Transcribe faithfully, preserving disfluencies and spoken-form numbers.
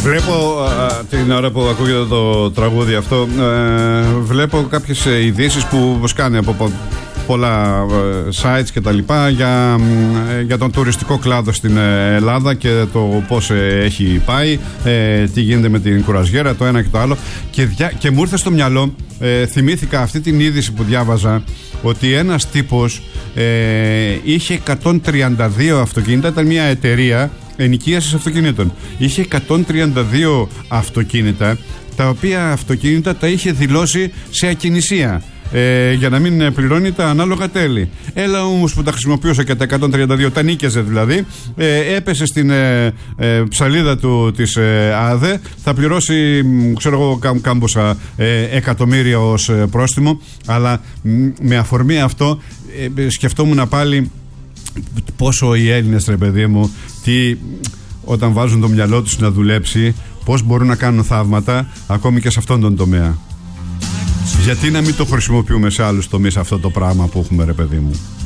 Βλέπω α, την ώρα που ακούγεται το τραγούδι αυτό, ε, βλέπω κάποιες ειδήσεις που σκάνε από πολλά ε, sites και τα λοιπά για, ε, για τον τουριστικό κλάδο στην Ελλάδα και το πώς ε, έχει πάει, ε, τι γίνεται με την κουραζιέρα, το ένα και το άλλο, και, δια, και μου ήρθε στο μυαλό, ε, θυμήθηκα αυτή την είδηση που διάβαζα, ότι ένας τύπος ε, είχε εκατόν τριάντα δύο αυτοκίνητα, ήταν μια εταιρεία ενοικίασης αυτοκινήτων. Είχε εκατόν τριάντα δύο αυτοκίνητα, τα οποία αυτοκίνητα τα είχε δηλώσει σε ακινησία, ε, για να μην πληρώνει τα ανάλογα τέλη. Έλα όμως που τα χρησιμοποιούσε και τα εκατόν τριάντα δύο, τα νίκιαζε δηλαδή, ε, έπεσε στην ε, ε, ψαλίδα του της ε, ΑΔΕ, θα πληρώσει, ξέρω εγώ, κάμ, κάμποσα ε, εκατομμύρια ως ε, πρόστιμο. Αλλά μ, με αφορμή αυτό ε, σκεφτόμουν πάλι πόσο οι Έλληνες, ρε παιδί μου, τι, όταν βάζουν το μυαλό τους να δουλέψει, πώς μπορούν να κάνουν θαύματα ακόμη και σε αυτόν τον τομέα. Γιατί να μην το χρησιμοποιούμε σε άλλους τομείς αυτό το πράγμα που έχουμε, ρε παιδί μου.